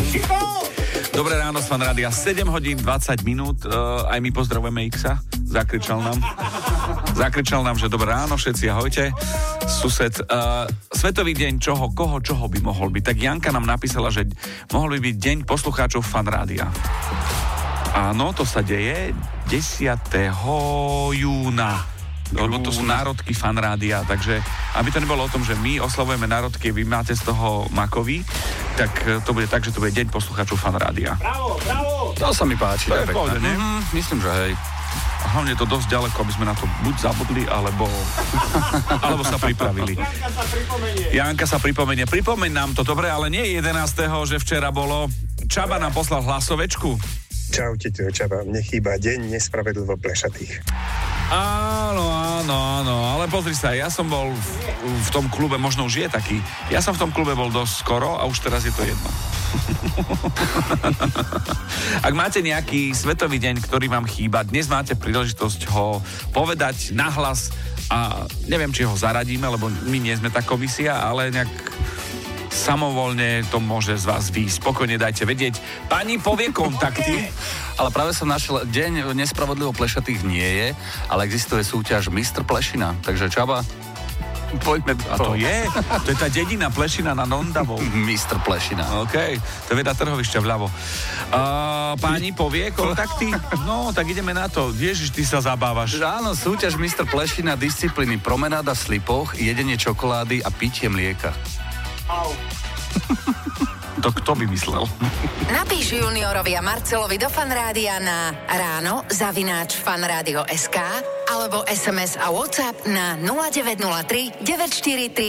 Dobré ráno z Fan Rádia, 7 hodín 20 minút, aj my pozdravujeme Xa, zakričal nám, že dobré ráno, všetci ahojte. Sused, svetový deň čoho by mohol byť, tak Janka nám napísala, že mohol by byť deň poslucháčov Fan Rádia. Áno, to sa deje 10. júna. Lebo to sú národky Fan Rádia, takže aby to nebolo o tom, že my oslavujeme národky, vy máte z toho makový, tak to bude tak, že to bude deň poslucháčov Fan Rádia. Bravo! To sa mi páči. To je v pohode, nie? Myslím, že hej. A hlavne to dosť ďaleko, aby sme na to buď zabudli, alebo sa pripravili. Janka sa pripomenie. Pripomeň nám to, dobre, ale nie 11., že včera bolo. Čaba nám poslal hlasovečku. Čaute, Čaba, mne chýba deň nespravedlivo plešatých. Áno, ale pozri sa, ja som bol v tom klube, možno už je taký, ja som v tom klube bol dosť skoro a už teraz je to jedno. Ak máte nejaký svetový deň, ktorý vám chýba, dnes máte príležitosť ho povedať nahlas a neviem, či ho zaradíme, lebo my nie sme tá komisia, ale nejak samovolne to môže z vás výjsť. Spokojne dajte vedieť. Pani povie kontakty. Ale práve som našiel, deň nespravodlivo plešatých nie je, ale existuje súťaž Mr. Plešina. Takže Čaba, poďme do toho. A to je? To je tá dedina Plešina na Nondavou. Mr. Plešina. OK, to je trhovišťa vľavo. Pani povie kontakty? No, tak ideme na to. Ježiš, ty sa zabávaš. Áno, súťaž Mr. Plešina, disciplíny promenáda v slipoch, jedenie čokolády a pitie mlieka. To kto by myslel? Napíš Juniorovi a Marcelovi do Fanrádia na ráno@fanradio.sk alebo SMS a WhatsApp na 0903 943